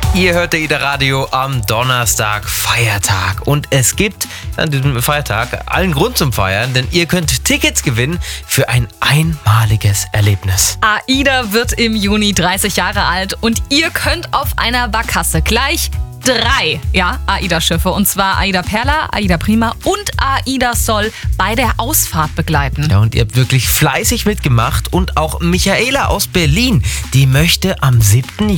Ihr hört AIDA Radio am Donnerstag, Feiertag. Und es gibt an diesem Feiertag allen Grund zum Feiern, denn ihr könnt Tickets gewinnen für ein einmaliges Erlebnis. AIDA wird im Juni 30 Jahre alt und ihr könnt auf einer Barkasse gleich 3 AIDA-Schiffe, und zwar AIDA Perla, AIDA Prima und AIDA Sol bei der Ausfahrt begleiten. Ja, und ihr habt wirklich fleißig mitgemacht und auch Michaela aus Berlin, die möchte am 7.